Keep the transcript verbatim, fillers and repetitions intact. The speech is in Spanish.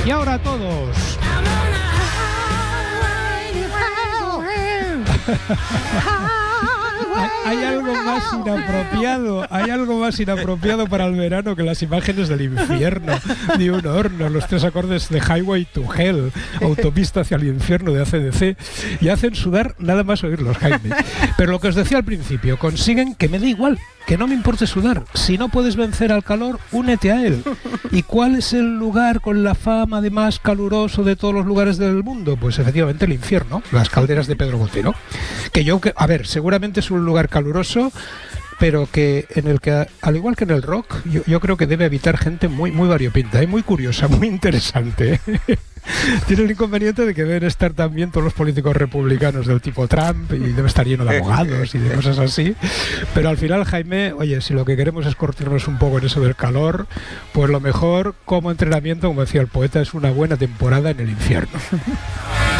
Y ahora todos. Hay algo más inapropiado, hay algo más inapropiado para el verano que las imágenes del infierno, de un horno, los tres acordes de Highway to Hell, autopista hacia el infierno de A C D C, y hacen sudar nada más oírlos, Jaime. Pero lo que os decía al principio, consiguen que me dé igual, que no me importe sudar. Si no puedes vencer al calor, únete a él. ¿Y cuál es el lugar con la fama de más caluroso de todos los lugares del mundo? Pues efectivamente el infierno, las calderas de Pedro Botero. Que yo, que, a ver, seguramente es un lugar caluroso, pero que en el que, al igual que en el rock, yo, yo creo que debe habitar gente muy, muy variopinta, ¿eh? Muy curiosa, muy interesante. Tiene el inconveniente de que deben estar también todos los políticos republicanos del tipo Trump y debe estar lleno de abogados y de cosas así. Pero al final, Jaime, oye, si lo que queremos es cortarnos un poco en eso del calor, pues lo mejor como entrenamiento, como decía el poeta, es una buena temporada en el infierno.